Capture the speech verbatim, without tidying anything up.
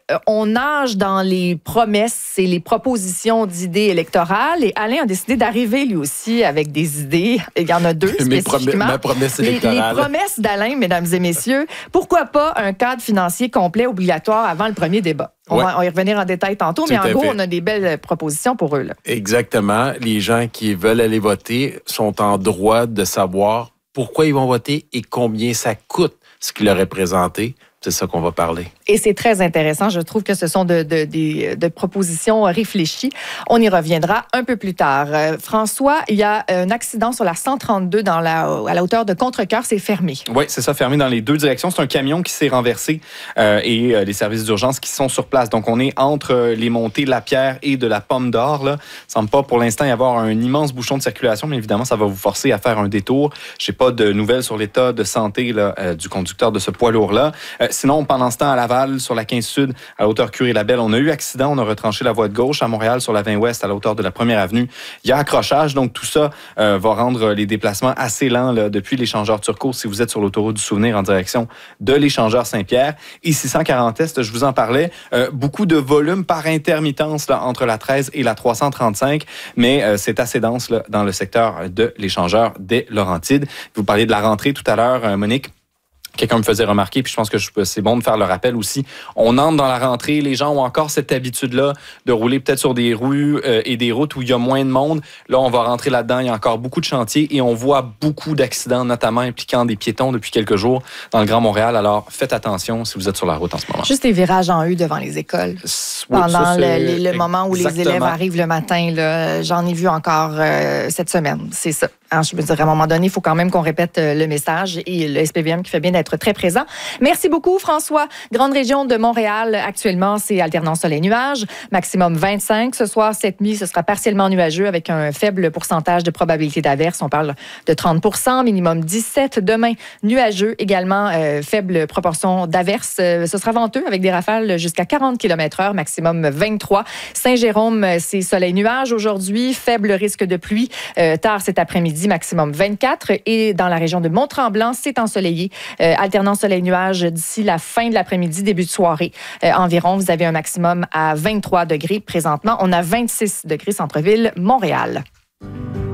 on nage dans les promesses et les propositions d'idées électorales. Et Alain a décidé d'arriver lui aussi avec des idées. Il y en a deux spécifiquement. Ma promesse électorale. Les, les promesses d'Alain, mesdames et messieurs. Pourquoi pas un cadre financier complet obligatoire avant le premier débat? On, ouais. va, on va y revenir en détail tantôt, Tout mais en gros, fait. on a des belles propositions pour eux. Là. Exactement. Les gens qui veulent aller voter sont en droit de savoir pourquoi ils vont voter et combien ça coûte ce qui leur est présenté. C'est ça qu'on va parler. Et c'est très intéressant. Je trouve que ce sont de, de, de, de propositions réfléchies. On y reviendra un peu plus tard. Euh, François, il y a un accident sur la cent trente-deux dans la, à la hauteur de Contrecoeur. C'est fermé. Oui, c'est ça, fermé dans les deux directions. C'est un camion qui s'est renversé euh, et euh, les services d'urgence qui sont sur place. Donc, on est entre les montées de la Pierre et de la Pomme d'Or. Là. Il ne semble pas pour l'instant y avoir un immense bouchon de circulation, mais évidemment, ça va vous forcer à faire un détour. Je n'ai pas de nouvelles sur l'état de santé là, euh, du conducteur de ce poids lourd-là. Euh, Sinon, pendant ce temps, à Laval, sur la quinze Sud, à la hauteur Curie-Labelle, on a eu accident. On a retranché la voie de gauche. À Montréal, sur la vingt Ouest, à la hauteur de la première avenue, il y a accrochage. Donc, tout ça euh, va rendre les déplacements assez lents là, depuis l'échangeur Turcot, si vous êtes sur l'autoroute du Souvenir en direction de l'échangeur Saint-Pierre. Et six cent quarante Est, je vous en parlais, euh, beaucoup de volume par intermittence là, entre la treize et la trois cent trente-cinq, mais euh, c'est assez dense là, dans le secteur de l'échangeur des Laurentides. Vous parliez de la rentrée tout à l'heure, euh, Monique. Quelqu'un me faisait remarquer, puis je pense que je, c'est bon de faire le rappel aussi. On entre dans la rentrée, les gens ont encore cette habitude-là de rouler peut-être sur des rues euh, et des routes où il y a moins de monde. Là, on va rentrer là-dedans, il y a encore beaucoup de chantiers et on voit beaucoup d'accidents, notamment impliquant des piétons depuis quelques jours dans le Grand Montréal. Alors, faites attention si vous êtes sur la route en ce moment. Juste les virages en U devant les écoles. Oui, Pendant ça, le, le, le moment où Exactement. les élèves arrivent le matin, là, j'en ai vu encore euh, cette semaine. C'est ça. Alors, je me dirais, à un moment donné, il faut quand même qu'on répète le message et le S P V M qui fait bien d'être très présent. Merci beaucoup, François. Grande région de Montréal, actuellement, c'est alternance soleil-nuage. Maximum vingt-cinq. Ce soir, cette nuit, ce sera partiellement nuageux avec un faible pourcentage de probabilité d'averse. On parle de trente pour cent, minimum dix-sept. Demain, nuageux, également euh, faible proportion d'averse. Euh, ce sera venteux avec des rafales jusqu'à quarante kilomètres heure, maximum vingt-trois. Saint-Jérôme, c'est soleil-nuage aujourd'hui. Faible risque de pluie euh, tard cet après-midi. Maximum vingt-quatre. Et dans la région de Mont-Tremblant, c'est ensoleillé. Euh, alternance soleil-nuage d'ici la fin de l'après-midi, début de soirée. Euh, environ, vous avez un maximum à vingt-trois degrés. Présentement, on a vingt-six degrés centre-ville, Montréal.